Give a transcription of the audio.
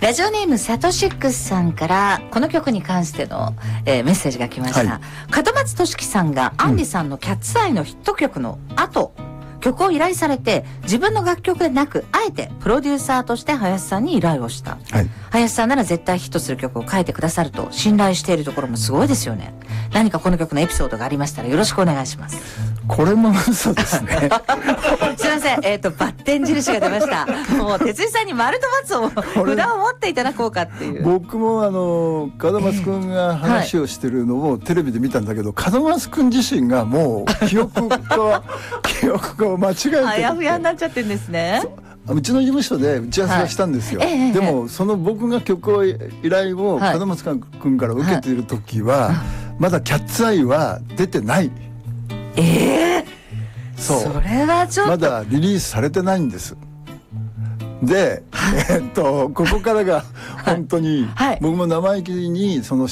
ラジオネームサトシックスさんからこの曲に関しての、メッセージが来ました、門松俊樹さんがアンディさんのキャッツアイのヒット曲の後、曲を依頼されて自分の楽曲でなくあえてプロデューサーとして林さんに依頼をした、林さんなら絶対ヒットする曲を書いてくださると信頼しているところもすごいですよね。何かこの曲のエピソードがありましたらよろしくお願いします。 これも嘘ですねすいません、バッテン印が出ましたもう哲井さんに丸と×を札を持っていただこうかっていう。 僕も門松くんが話をしてるのをテレビで見たんだけど、門松くん自身がもう記憶が間違えてあやふやになっちゃってるんですね。 うちの事務所で打ち合わせをしたんですよ、でもその僕が曲を依頼を門松くんから受けている時は、まだキャッツアイは出てない。それはちょっとまだリリースされてないんです。で、ここからが本当に、僕も生意気にその